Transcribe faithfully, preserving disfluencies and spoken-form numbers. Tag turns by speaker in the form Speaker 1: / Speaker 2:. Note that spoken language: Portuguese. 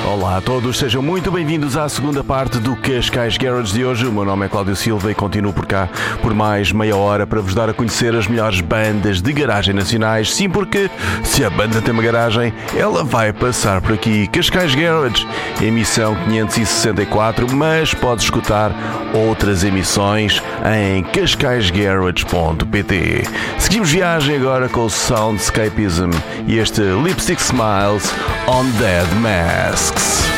Speaker 1: Olá a todos, sejam muito bem-vindos à segunda parte do Cascais Garage de hoje. O meu nome é Cláudio Silva e continuo por cá por mais meia hora para vos dar a conhecer as melhores bandas de garagem nacionais. Sim, porque se a banda tem uma garagem, ela vai passar por aqui. Cascais Garage, emissão quinhentos e sessenta e quatro, mas podes escutar outras emissões em cascais garage ponto pt. Seguimos viagem agora com o Soundscapism e este Lipstick Smiles on Dead Masks.